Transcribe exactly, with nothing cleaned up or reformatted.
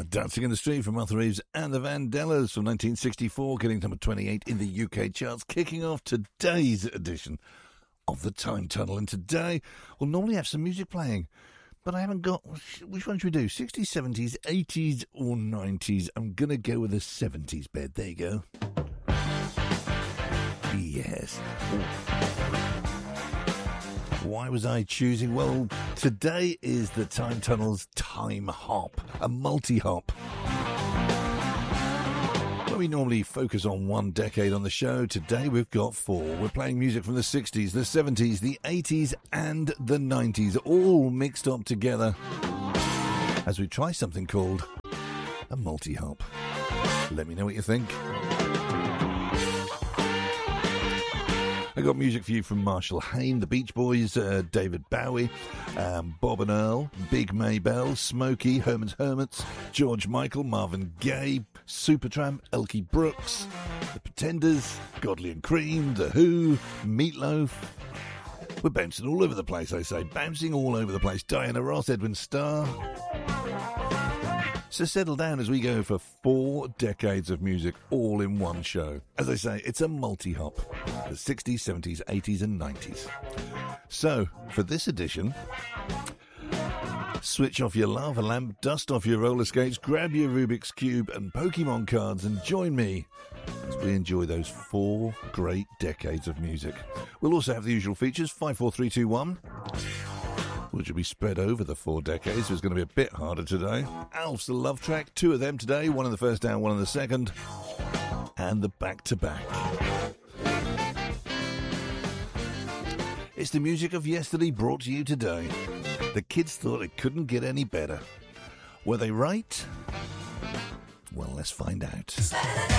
Dancing in the Street from Arthur Reeves and the Vandellas from nineteen sixty-four, getting number twenty-eight in the U K charts, kicking off today's edition of the Time Tunnel. And today we'll normally have some music playing, but I haven't got... Which one should we do? sixties, seventies, eighties or nineties? I'm going to go with the seventies bed. There you go. Yes. Why was I choosing? Well, today is the Time Tunnel's Time Hop, a multi-hop. Where we normally focus on one decade on the show, today we've got four. We're playing music from the sixties, the seventies, the eighties and the nineties, all mixed up together as we try something called a multi-hop. Let me know what you think. I got music for you from Marshall Hayne, the Beach Boys, uh, David Bowie, um, Bob and Earl, Big Maybelle, Smokey, Herman's Hermits, George Michael, Marvin Gaye, Supertramp, Elkie Brooks, The Pretenders, Godley and Cream, The Who, Meatloaf. We're bouncing all over the place, I say. Bouncing all over the place. Diana Ross, Edwin Starr. So settle down as we go for four decades of music all in one show. As I say, it's a multi-hop. The sixties, seventies, eighties and nineties. So, for this edition, switch off your lava lamp, dust off your roller skates, grab your Rubik's Cube and Pokemon cards and join me as we enjoy those four great decades of music. We'll also have the usual features, five, four, three, two, one. Which will be spread over the four decades, so it's going to be a bit harder today. Alf's the love track, two of them today, one in the first hour, one in the second, and the back-to-back. It's the music of yesterday brought to you today. The kids thought it couldn't get any better. Were they right? Well, let's find out.